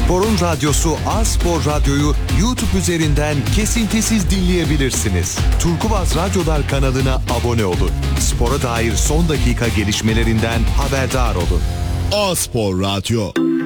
Spor'un radyosu A-Spor Radyo'yu YouTube üzerinden kesintisiz dinleyebilirsiniz. Turkuaz Radyolar kanalına abone olun. Spora dair son dakika gelişmelerinden haberdar olun. A-Spor Radyo.